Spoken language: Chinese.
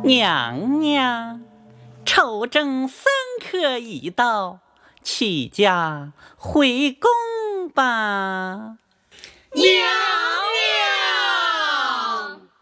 娘娘，丑正3刻已到，启驾回宫吧。